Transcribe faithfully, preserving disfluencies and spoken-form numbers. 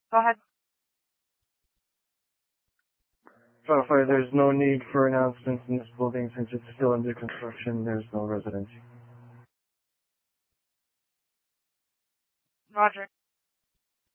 Go ahead. Firefighter, there's no need for announcements in this building since it's still under construction. There's no residents. Roger.